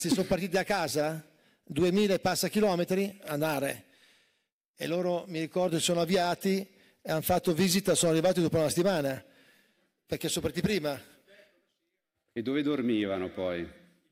sono partiti da casa, 2000 e passa chilometri, andare. E loro, mi ricordo, si sono avviati e hanno fatto visita, sono arrivati dopo una settimana, perché sono partiti prima. E dove dormivano poi?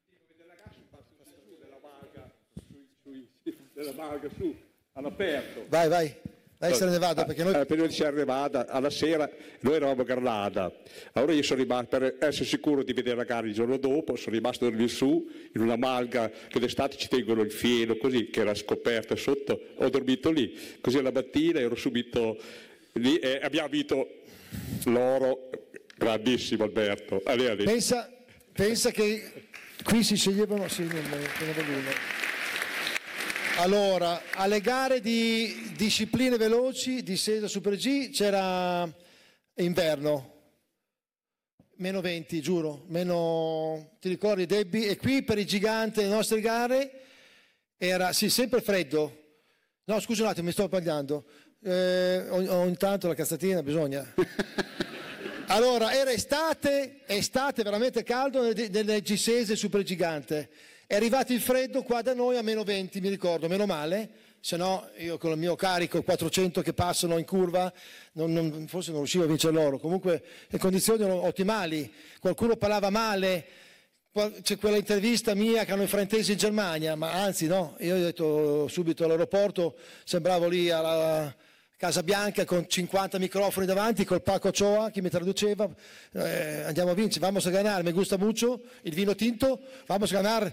Della Malga su, all'aperto. Vai, se ne vada, perché noi... Prima di essere Nevada, alla sera, noi eravamo a Granada. Allora io sono rimasto, per essere sicuro di vedere la gara il giorno dopo, sono rimasto a dormire su, in una malga che d'estate ci tengono il fieno, così, che era scoperta sotto. Ho dormito lì, così alla mattina ero subito lì e abbiamo vinto l'oro. Grandissimo Alberto. Allez. Pensa che qui si sceglievano... Sì, non vedo uno. Allora, alle gare di discipline veloci, di Sesa Super G, c'era inverno, meno 20, giuro, ti ricordi Debbie? E qui per i giganti, le nostre gare, era sì, sempre freddo. No, scusa un attimo, mi sto sbagliando. Ogni tanto la cazzatina bisogna. Allora, era estate veramente caldo nelle Gisese Super Gigante. È arrivato il freddo qua da noi a meno 20, mi ricordo, meno male, se no io con il mio carico 400 che passano in curva forse non riuscivo a vincere l'oro. Comunque le condizioni erano ottimali, qualcuno parlava male, c'è quella intervista mia che hanno i fraintesi in Germania, ma anzi no, io ho detto subito all'aeroporto, sembravo lì alla Casa Bianca con 50 microfoni davanti, col Paco Choa che mi traduceva, andiamo a vincere, vamos a ganar, me gusta mucho, il vino tinto, vamos a ganar.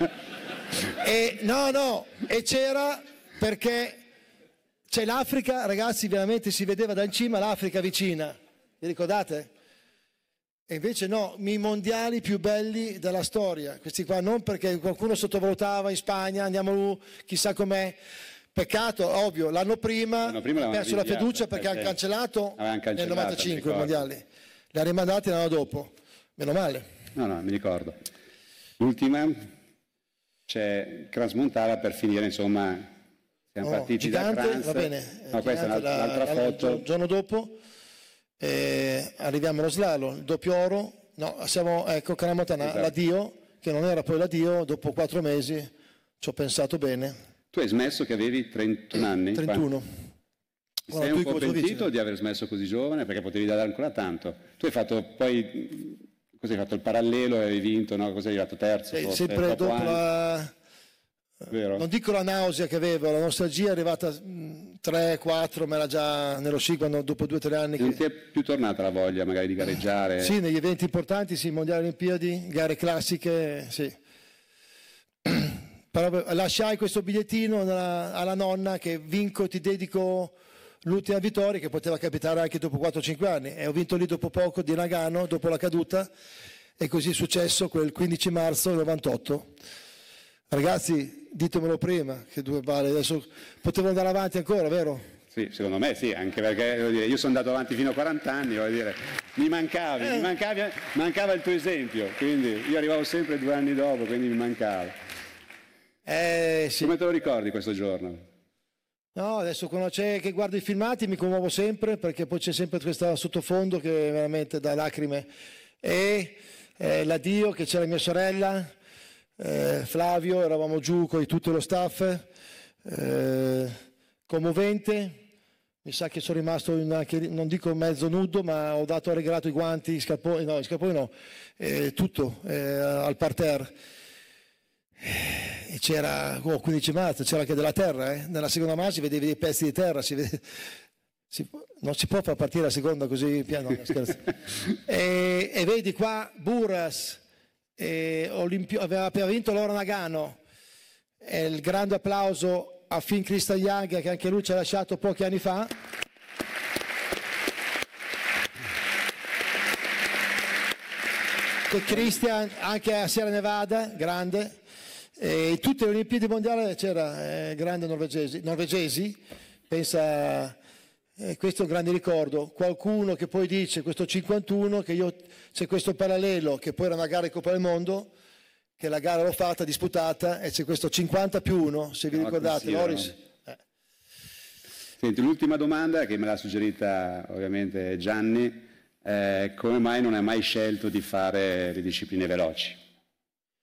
E c'era perché c'è l'Africa, ragazzi, veramente si vedeva da in cima l'Africa vicina, vi ricordate? E invece no, i mondiali più belli della storia, questi qua non perché qualcuno sottovalutava in Spagna, andiamo chissà com'è. Peccato, ovvio, l'anno prima ha perso la fiducia perché hanno cancellato nel 95 i mondiali. Li ha rimandati l'anno dopo, meno male. No, mi ricordo. L'ultima, c'è Crans-Montana per finire, insomma, siamo partiti Gigante, da Crans. va bene. No, questa è un'altra foto. Il giorno dopo arriviamo allo slalom, il doppio oro, Crans-Montana, esatto. L'addio, che non era poi l'addio, dopo 4 mesi ci ho pensato bene. Tu hai smesso che avevi 31 anni? 31. Sei un po' pentito di aver smesso così giovane? Perché potevi dare ancora tanto. Tu hai fatto poi, cos'hai fatto? Il parallelo e hai vinto, no? Cos'hai arrivato terzo? Sempre dopo non dico la nausea che avevo, la nostalgia è arrivata 3-4, ma era già nello sci quando dopo 2-3 anni. Non ti è più tornata la voglia magari di gareggiare? Sì, negli eventi importanti, sì, mondiali, olimpiadi, gare classiche, sì. Però lasciai questo bigliettino alla nonna che vinco, ti dedico l'ultima vittoria, che poteva capitare anche dopo 4-5 anni, e ho vinto lì dopo poco di Nagano, dopo la caduta, e così è successo quel 15 marzo del 98. Ragazzi, ditemelo prima, che 2 balle, adesso potevo andare avanti ancora, vero? Sì, secondo me sì, anche perché io sono andato avanti fino a 40 anni, mi mancava il tuo esempio, quindi io arrivavo sempre 2 anni dopo, quindi mi mancava. Sì. Come te lo ricordi questo giorno? No, adesso quando c'è che guardo i filmati mi commuovo sempre, perché poi c'è sempre questo sottofondo che è veramente da lacrime. E l'addio che c'era mia sorella, Flavio, eravamo giù con tutto lo staff, commovente. Mi sa che sono rimasto non dico mezzo nudo, ma ho regalato i guanti, i scarponi no, tutto al parterre. E c'era 15 marzo, c'era anche della terra, nella seconda marcia si vedevi dei pezzi di terra, non si può far partire la seconda così piano, no, scherzo. E vedi qua Buras, aveva appena vinto l'oro Nagano, e il grande applauso a Finn Christian Young che anche lui ci ha lasciato pochi anni fa. E Christian anche a Sierra Nevada, grande. E tutte le Olimpiadi mondiali c'era grande norvegesi, pensa, questo è un grande ricordo. Qualcuno che poi dice questo 51 che c'è questo parallelo che poi era una gara di Coppa del Mondo, che la gara l'ho fatta disputata, e c'è questo 50+1, se vi ricordate, Loris. Senti, l'ultima domanda che me l'ha suggerita ovviamente Gianni, come mai non hai mai scelto di fare le discipline veloci?